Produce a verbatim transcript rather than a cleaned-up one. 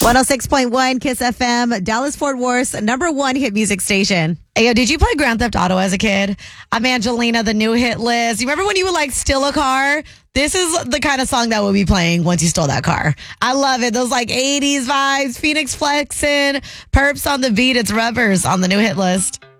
one oh six point one Kiss F M, Dallas Fort Worth's number one hit music station. Hey, yo, did you play Grand Theft Auto as a kid? I'm Angelina, the new hit list. You remember when you would like steal a car? This is the kind of song that we'll be playing once you stole that car. I love it. Those like eighties vibes, Phoenix flexing, perps on the beat. It's Rubbers on the new hit list.